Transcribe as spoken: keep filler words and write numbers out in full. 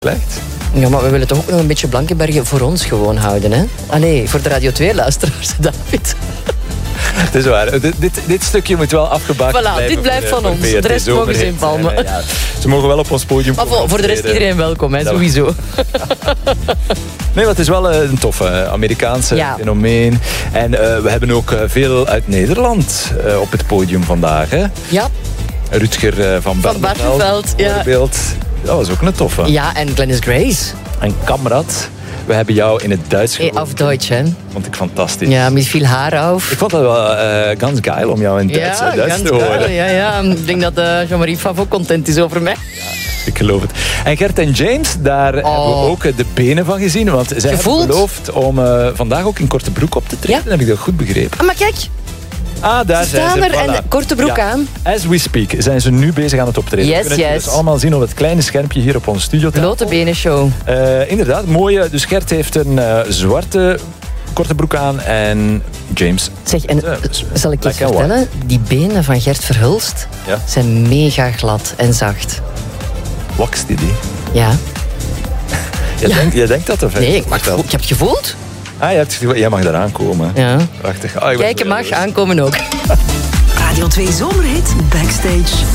Slecht. Ja, maar we willen toch ook nog een beetje Blankenbergen voor ons gewoon houden, hè? Ah nee, voor de Radio twee-luisteraars, David. Het is waar. Dit, dit, dit stukje moet wel afgebakend Voilà, blijven. dit blijft voor, van voor ons. V R T De rest mogen ze Zomerhit. inpalmen. En, ja, ze mogen wel op ons podium Maar voor, voor de rest optreden. iedereen welkom, hè, Dat- sowieso. Nee, maar het is wel een toffe Amerikaanse Ja. fenomeen. En uh, we hebben ook veel uit Nederland uh, op het podium vandaag. Hè? Ja, Rutger uh, van Van Barneveld, Barneveld, ja. bijvoorbeeld. Dat was ook een toffe. ja, en Glennis Grace. En Kamrad, we hebben jou in het Duits Hey, gehoord. auf Deutsch, hè? Vond ik fantastisch. Ja, met veel haar af. Ik vond dat wel uh, ganz geil om jou in het Duits, Ja, Duits ganz te horen. geil, ja, ja. Ik denk dat uh, Jean-Marie Favot content is over mij. Ik geloof het. En Gert en James, daar hebben we ook de benen van gezien. Want zij hebben Gevoeld? beloofd om uh, vandaag ook in korte broek op te treden. Ja. Heb ik dat goed begrepen? Ah, maar kijk, Ah, daar ze zijn staan ze. er en Voilà. korte broek Ja. aan. As we speak zijn ze nu bezig aan het optreden. Yes, we kunnen het yes. dus allemaal zien op het kleine schermpje hier op ons studio. Blote benen show. Uh, inderdaad, mooie. Dus Gert heeft een uh, zwarte korte broek aan en James. Zeg, en Ja, zal ik je eens lekker vertellen? Die benen van Gert Verhulst Ja. zijn mega glad en zacht. Wax die die. Ja. Jij, Ja. denkt, jij denkt dat of Nee, ik, mag, Vertel. ik heb het gevoeld. Ah, jij, hebt, jij mag eraan komen. Ja. Prachtig. Ah, ik ben Kijken zo mag, jaloers. aankomen ook. Radio twee Zomerhit Backstage.